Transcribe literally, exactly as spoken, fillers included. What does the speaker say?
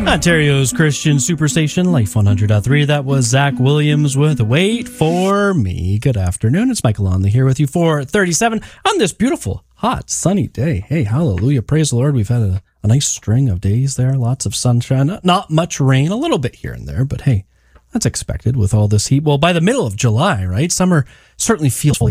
Ontario's Christian Superstation, Life one hundred point three. That was Zach Williams with Wait For Me. Good afternoon. It's Michael Onley here with you for thirty-seven on this beautiful, hot, sunny day. Hey, hallelujah. Praise the Lord. We've had a, a nice string of days there. Lots of sunshine. Not, not much rain. A little bit here and there, but hey, that's expected with all this heat. Well, by the middle of July, right? Summer certainly feels